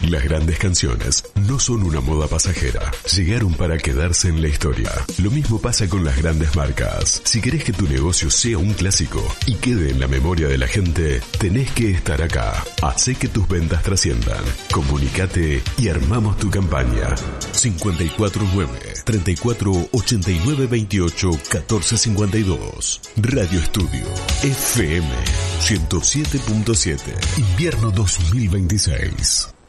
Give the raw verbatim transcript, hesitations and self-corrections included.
Las grandes canciones no son una moda pasajera. Llegaron para quedarse en la historia. Lo mismo pasa con las grandes marcas. Si querés que tu negocio sea un clásico y quede en la memoria de la gente, tenés que estar acá. Hacé que tus ventas trasciendan. Comunicate y armamos tu campaña. cinco cuatro nueve, treinta y cuatro, ochenta y nueve, veintiocho, catorce cincuenta y dos. Radio Estudio F M ciento siete punto siete. Invierno dos mil veintiséis.